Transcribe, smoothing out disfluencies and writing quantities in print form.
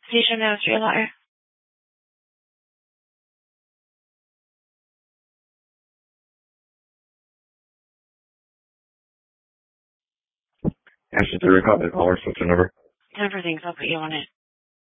Please announce your liar. Ashley, to recall the caller, switch your number. Everything's. I'll put you on it.